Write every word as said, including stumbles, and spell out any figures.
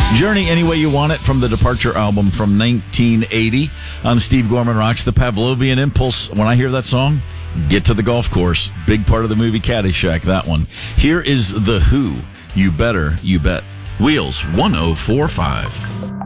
Journey Any Way You Want It from the Departure album from nineteen eighty on Steve Gorman Rocks. The Pavlovian Impulse. When I hear that song, get to the golf course. Big part of the movie Caddyshack, that one. Here is The Who. You Better, You Bet. Wheels one oh four five.